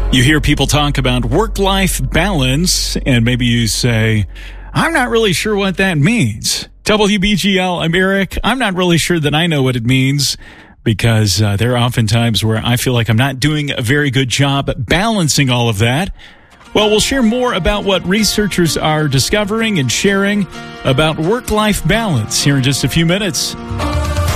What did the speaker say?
You hear people talk about work-life balance, and maybe you say, I'm not really sure what that means. WBGL, I'm Eric. I'm not really sure that I know what it means because there are often times where I feel like I'm not doing a very good job balancing all of that. Well, we'll share more about what researchers are discovering and sharing about work-life balance here in just a few minutes.